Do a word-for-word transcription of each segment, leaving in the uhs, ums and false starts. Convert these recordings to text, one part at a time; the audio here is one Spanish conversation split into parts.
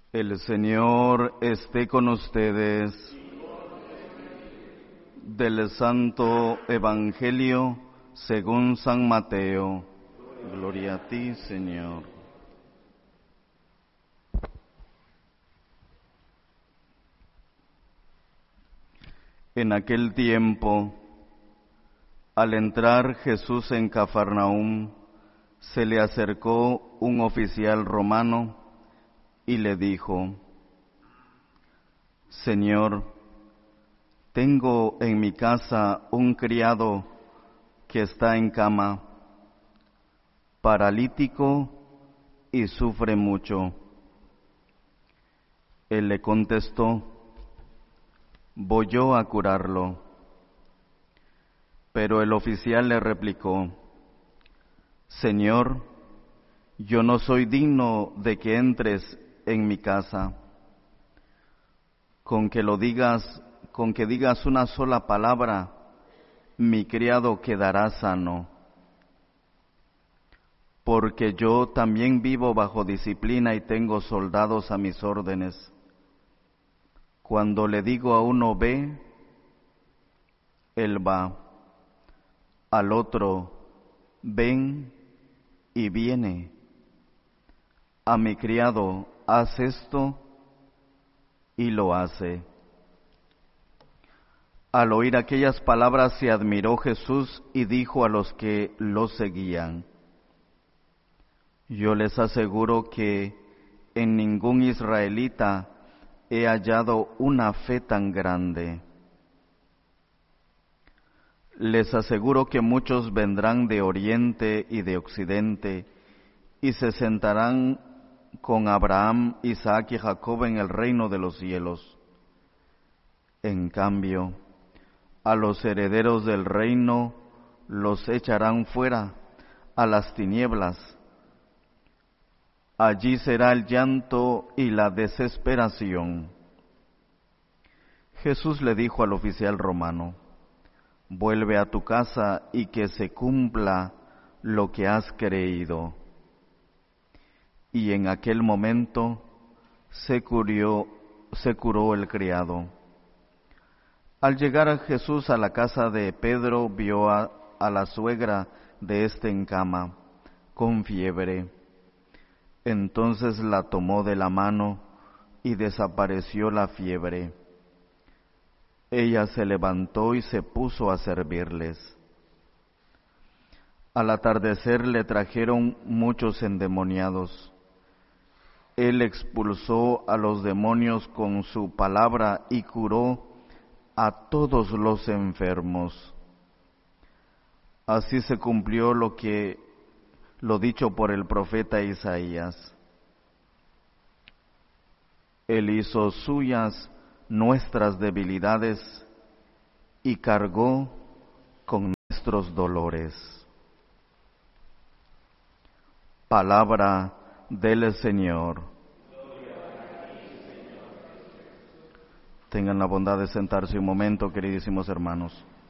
El Señor esté con ustedes. Del Santo Evangelio según San Mateo. Gloria a ti, Señor. En aquel tiempo, al entrar Jesús en Cafarnaúm, se le acercó un oficial romano y le dijo: Señor, tengo en mi casa un criado que está en cama, paralítico y sufre mucho. Él le contestó: voy yo a curarlo. Pero el oficial le replicó: Señor, yo no soy digno de que entres en mi casa. Con que lo digas, con que digas una sola palabra, mi criado quedará sano. Porque yo también vivo bajo disciplina y tengo soldados a mis órdenes. Cuando le digo a uno ve, él va. Al otro, ven, y viene. A mi criado, haz esto, y lo hace. Al oír aquellas palabras se admiró Jesús y dijo a los que lo seguían: yo les aseguro que en ningún israelita he hallado una fe tan grande. Les aseguro que muchos vendrán de oriente y de occidente y se sentarán con Abraham, Isaac y Jacob en el reino de los cielos. En cambio, a los herederos del reino los echarán fuera a las tinieblas. Allí será el llanto y la desesperación. Jesús le dijo al oficial romano: vuelve a tu casa y que se cumpla lo que has creído. Y en aquel momento se curó, se curó el criado. Al llegar a Jesús a la casa de Pedro, vio a, a la suegra de éste en cama, con fiebre. Entonces la tomó de la mano y desapareció la fiebre. Ella se levantó y se puso a servirles. Al atardecer le trajeron muchos endemoniados. Él expulsó a los demonios con su palabra y curó a todos los enfermos. Así se cumplió lo que lo dicho por el profeta Isaías. Él hizo suyas nuestras debilidades y cargó con nuestros dolores. Palabra del Señor. Tengan la bondad de sentarse un momento, queridísimos hermanos.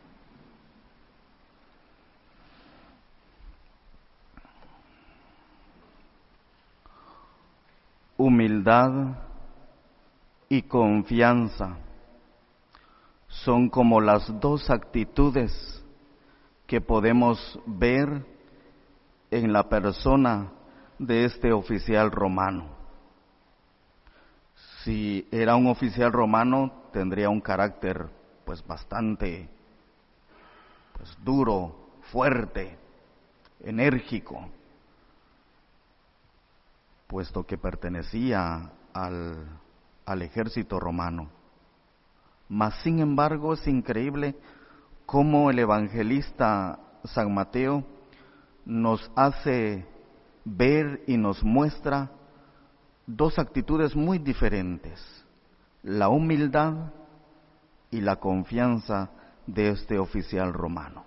Humildad y confianza son como las dos actitudes que podemos ver en la persona de este oficial romano. Si era un oficial romano, tendría un carácter pues bastante pues duro, fuerte, enérgico, puesto que pertenecía al, al ejército romano. Mas, sin embargo, es increíble cómo el evangelista San Mateo nos hace ver y nos muestra dos actitudes muy diferentes: la humildad y la confianza de este oficial romano.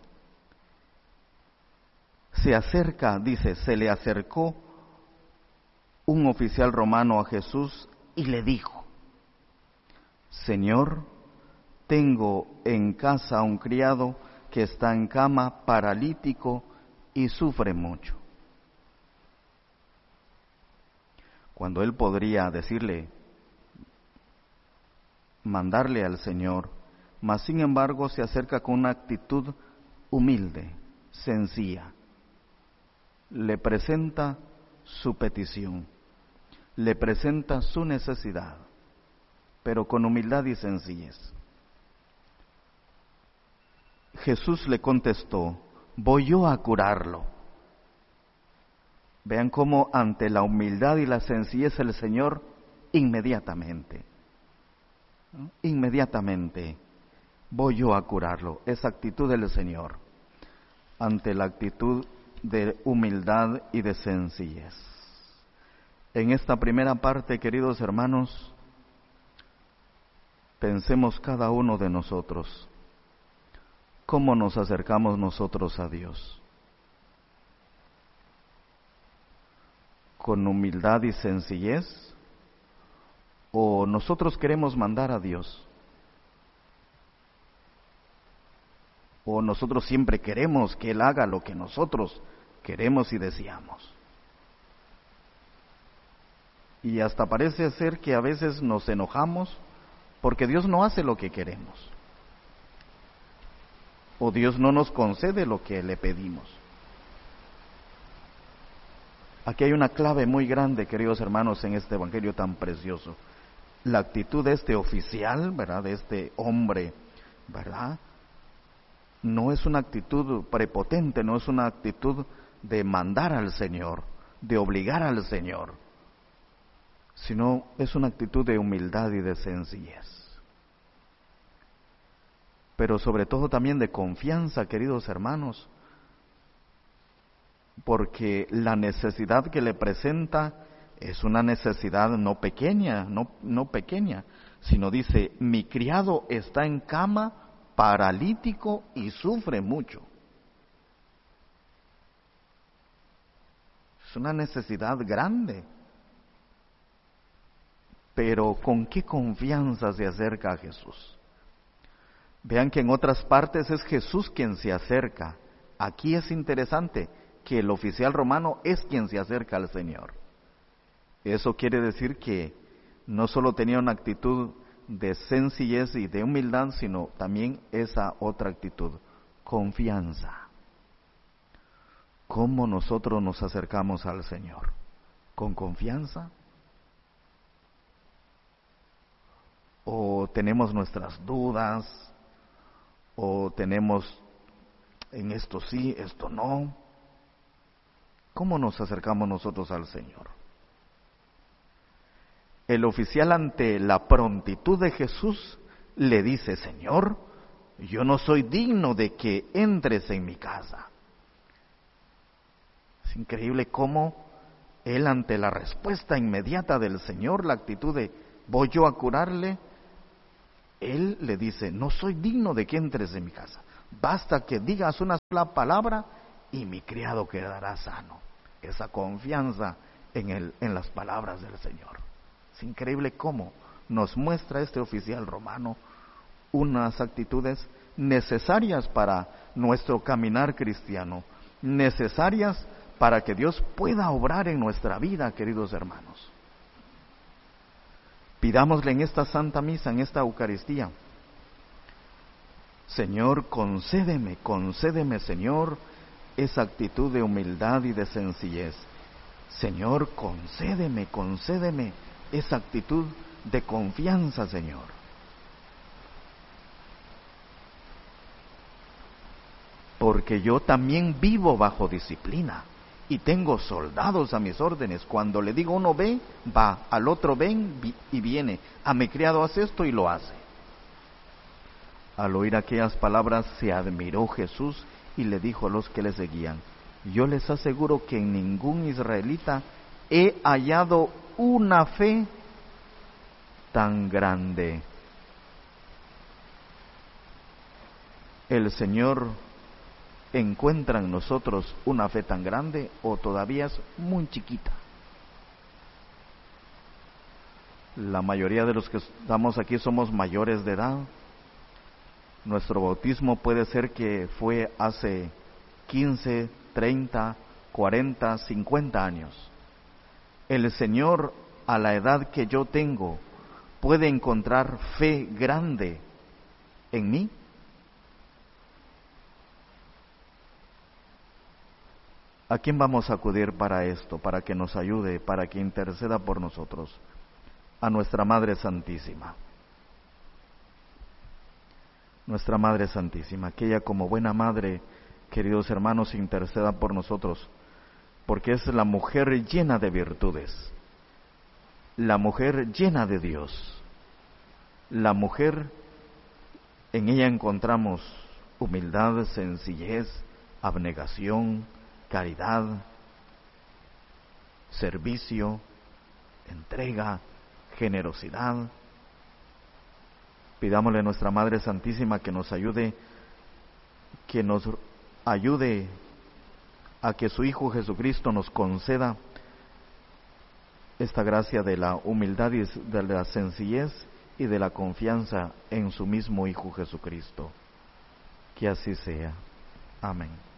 Se acerca, dice, se le acercó un oficial romano a Jesús y le dijo: Señor, tengo en casa un criado que está en cama, paralítico y sufre mucho. Cuando él podría decirle: mandarle al Señor, mas sin embargo se acerca con una actitud humilde, sencilla. Le presenta su petición, le presenta su necesidad, pero con humildad y sencillez. Jesús le contestó: voy yo a curarlo. Vean cómo ante la humildad y la sencillez el Señor inmediatamente, ¿no? inmediatamente, voy yo a curarlo. Esa actitud del Señor ante la actitud de humildad y de sencillez. En esta primera parte, queridos hermanos, pensemos cada uno de nosotros, ¿cómo nos acercamos nosotros a Dios? ¿Con humildad y sencillez? ¿O nosotros queremos mandar a Dios? ¿O nosotros siempre queremos que Él haga lo que nosotros queremos y deseamos? Y hasta parece ser que a veces nos enojamos porque Dios no hace lo que queremos, o Dios no nos concede lo que le pedimos. Aquí hay una clave muy grande, queridos hermanos, en este evangelio tan precioso. La actitud de este oficial, ¿verdad?, de este hombre, ¿verdad?, no es una actitud prepotente, no es una actitud de mandar al Señor, de obligar al Señor, sino es una actitud de humildad y de sencillez. Pero sobre todo también de confianza, queridos hermanos, porque la necesidad que le presenta es una necesidad no pequeña, no, no pequeña, sino dice: mi criado está en cama, paralítico y sufre mucho. Es una necesidad grande. Pero ¿con qué confianza se acerca a Jesús? Vean que en otras partes es Jesús quien se acerca. Aquí es interesante que el oficial romano es quien se acerca al Señor. Eso quiere decir que no solo tenía una actitud de sencillez y de humildad, sino también esa otra actitud, confianza. ¿Cómo nosotros nos acercamos al Señor? ¿Con confianza? ¿O tenemos nuestras dudas? ¿O tenemos en esto sí, esto no? ¿Cómo nos acercamos nosotros al Señor? El oficial, ante la prontitud de Jesús, le dice: Señor, yo no soy digno de que entres en mi casa. Es increíble cómo él, ante la respuesta inmediata del Señor, la actitud de voy yo a curarle, él le dice: no soy digno de que entres en mi casa. Basta que digas una sola palabra y mi criado quedará sano. Esa confianza en, el, en las palabras del Señor. Es increíble cómo nos muestra este oficial romano unas actitudes necesarias para nuestro caminar cristiano, necesarias para que Dios pueda obrar en nuestra vida, queridos hermanos. Pidámosle en esta Santa Misa, en esta Eucaristía: Señor, concédeme, concédeme, Señor, esa actitud de humildad y de sencillez. Señor, concédeme, concédeme esa actitud de confianza, Señor. Porque yo también vivo bajo disciplina y tengo soldados a mis órdenes. Cuando le digo uno ve, va, al otro ven y viene. A mi criado hace esto y lo hace. Al oír aquellas palabras se admiró Jesús y le dijo a los que le seguían: yo les aseguro que en ningún israelita he hallado una fe tan grande. El Señor encuentra en nosotros una fe tan grande, o todavía es muy chiquita. La mayoría de los que estamos aquí somos mayores de edad. Nuestro bautismo puede ser que fue hace quince, treinta, cuarenta, cincuenta años. El Señor, a la edad que yo tengo, puede encontrar fe grande en mí? ¿A quién vamos a acudir para esto, para que nos ayude, para que interceda por nosotros? A nuestra Madre Santísima. Nuestra Madre Santísima, que ella como buena madre, queridos hermanos, interceda por nosotros, porque es la mujer llena de virtudes, la mujer llena de Dios, la mujer, en ella encontramos humildad, sencillez, abnegación, caridad, servicio, entrega, generosidad. Pidámosle a nuestra Madre Santísima que nos ayude, que nos ayude a que su Hijo Jesucristo nos conceda esta gracia de la humildad y de la sencillez y de la confianza en su mismo Hijo Jesucristo. Que así sea. Amén.